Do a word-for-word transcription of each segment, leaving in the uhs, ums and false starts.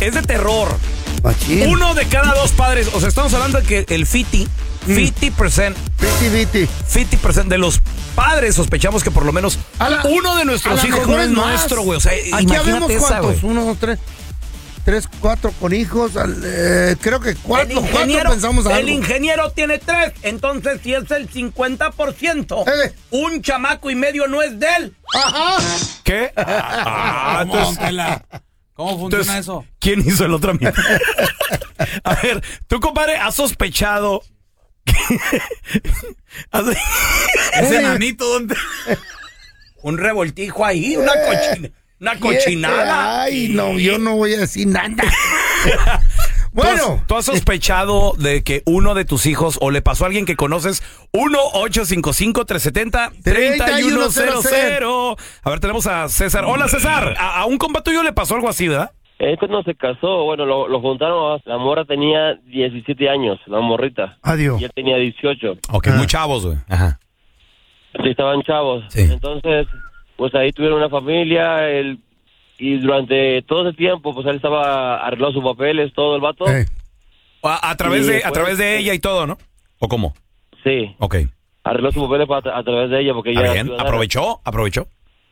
es de terror. Machín. Uno de cada dos padres, o sea, estamos hablando de que el cincuenta, cincuenta por ciento, cincuenta por ciento de los padres sospechamos que por lo menos la, uno de nuestros hijos no es más. nuestro, güey. O sea, aquí habemos cuántos, esa, uno, dos, tres, tres, cuatro con hijos, al, eh, creo que cuatro, cuatro pensamos algo. El ingeniero tiene tres, entonces si es el cincuenta por ciento, eh. un chamaco y medio no es de él. Ajá. ¿Qué? Ah, entonces, ¿cómo funciona entonces, eso? ¿Quién hizo el otro mitad? A ver, tú, compadre, has sospechado ese enanito, ¿dónde? Un revoltijo ahí, una cochina, una cochinada. Ay, no, yo no voy a decir nada. Bueno, ¿Tú has, ¿tú has sospechado de que uno de tus hijos o le pasó a alguien que conoces? uno ocho cinco cinco, tres siete cero, tres uno cero cero. A ver, tenemos a César. Hola, César. A, a un compa tuyo le pasó algo así, ¿verdad? Este no se casó, bueno, lo, lo juntaron, la morra tenía diecisiete años, la morrita. Adiós. Y él tenía dieciocho. Ok, ah. muy chavos, güey. Ajá. Sí, estaban chavos. Sí. Entonces, pues ahí tuvieron una familia, él, y durante todo ese tiempo, pues él estaba arreglando sus papeles, todo el vato. Eh. A, a través de, después, a través de ella y todo, ¿no? ¿O cómo? Sí. Ok. Arregló sus papeles a, a través de ella porque ella... Bien, aprovechó, aprovechó.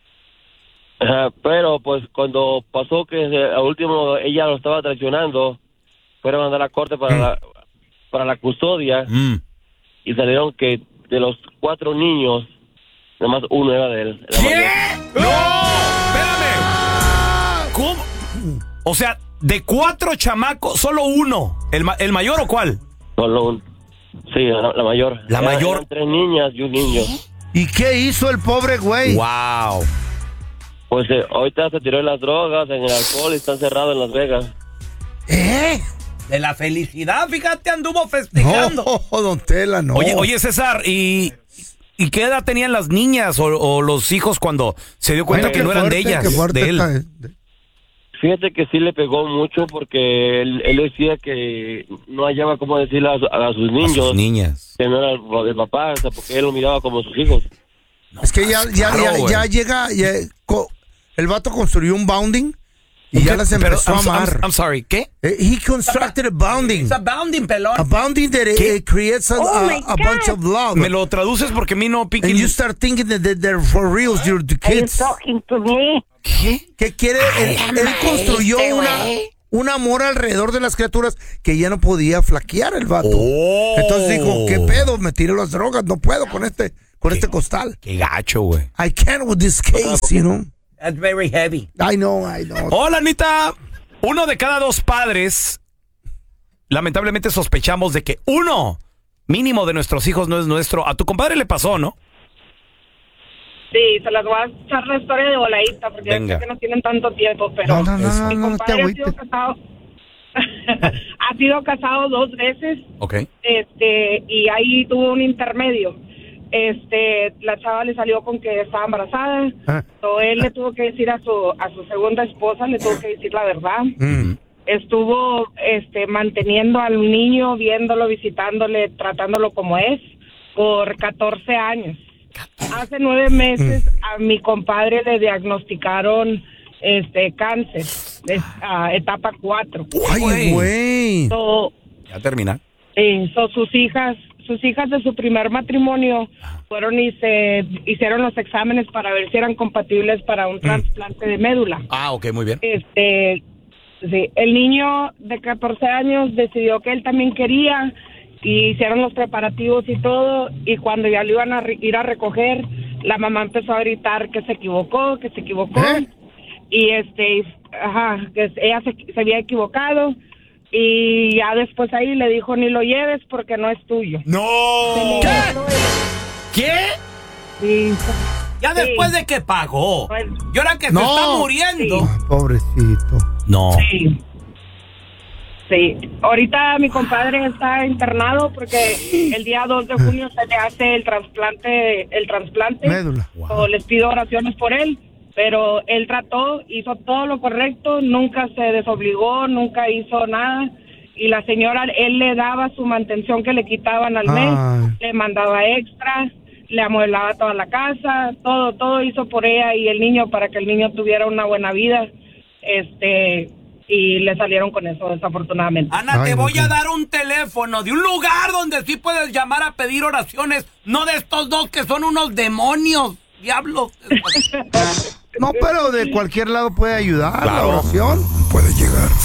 Ajá, pero pues cuando pasó que a último ella lo estaba traicionando, fueron a mandar a la corte para, mm. la, para la custodia mm. y salieron que de los cuatro niños, nada más uno era de él. ¿Qué? ¡No! ¡Espérame! ¿Cómo? O sea, de cuatro chamacos, solo uno. ¿El, ma- el mayor o cuál? Solo un... Sí, la, la mayor. La era, mayor. Eran tres niñas y un niño. ¿Y qué hizo el pobre güey? ¡Wow! Pues eh, ahorita se tiró en las drogas, en el alcohol y está encerrado en Las Vegas. ¿Eh? De la felicidad, fíjate, anduvo festejando. No, don Tela, no. Oye, oye, César, ¿y, ¿y qué edad tenían las niñas o, o los hijos cuando se dio cuenta Ay, que no eran fuerte, de ellas, de él? Está. Fíjate que sí le pegó mucho porque él, él decía que no hallaba cómo decirle a, a sus niños. A sus niñas. Que no era el, el papá, o sea, porque él lo miraba como sus hijos. No, es que ya, ya, claro, ya, ya llega, ya, co, el vato construyó un bounding y ¿Qué? ya las empezó Pero, a I'm, amar. I'm, I'm sorry, ¿qué? Uh, he constructed a bounding. It's a bounding, pelón. A bounding that it, it creates a, Oh a, a bunch of love. ¿Me lo traduces? Porque a mí no piquen. And you start thinking that they're, they're for reals, you're the Are you kids. talking to me? ¿Qué? ¿Qué quiere? Él, él construyó una, un amor alrededor de las criaturas que ya no podía flaquear el vato. Oh. Entonces dijo, ¿qué pedo? Me tiré las drogas, no puedo con este, con ¿Qué? este costal. Qué gacho, güey. I can't with this case, you know. That's very heavy. I know, I know. Hola, Anita. Uno de cada dos padres, lamentablemente sospechamos de que uno mínimo de nuestros hijos no es nuestro. A tu compadre le pasó, ¿no? Sí, se las voy a echar la historia de voladita porque yo sé que no tienen tanto tiempo, pero no, no, no, mi no, compadre no ha sido casado, ha sido casado dos veces, Ok. este, y ahí tuvo un intermedio. Este, la chava le salió con que estaba embarazada, Ah. so él le tuvo que decir a su a su segunda esposa, le tuvo que decir la verdad. Mm. Estuvo, este, manteniendo al niño, viéndolo, visitándole, tratándolo como es, por catorce años. Hace nueve meses a mi compadre le diagnosticaron este cáncer, es, uh, etapa cuatro. Ay, güey. So, Ya termina. eh, so sus hijas, sus hijas de su primer matrimonio fueron y se hicieron los exámenes para ver si eran compatibles para un trasplante de médula. Ah, ok, muy bien. Este, sí, el niño de catorce años decidió que él también quería y hicieron los preparativos y todo, y cuando ya lo iban a re- ir a recoger, la mamá empezó a gritar que se equivocó, que se equivocó, ¿Eh? y este, ajá, que ella se, se había equivocado, y ya después ahí le dijo, ni lo lleves porque no es tuyo. ¡No! ¿Qué? Sí. Ya Sí. después de que pagó. Pues, Y ahora que No. se está muriendo. Sí. Ay, pobrecito. No. Sí. Sí, ahorita mi compadre está internado porque el día dos de junio se le hace el trasplante, el trasplante. Médula. So, les pido oraciones por él, pero él trató, hizo todo lo correcto, nunca se desobligó, nunca hizo nada. Y la señora, él le daba su mantención que le quitaban al mes, Ay. le mandaba extras, le amueblaba toda la casa, todo, todo hizo por ella y el niño para que el niño tuviera una buena vida. Este... y le salieron con eso, desafortunadamente. Ana, Ay, te voy no, a dar un teléfono de un lugar donde sí puedes llamar a pedir oraciones, no de estos dos que son unos demonios, diablos. No, pero de cualquier lado puede ayudar, claro, la oración puede llegar.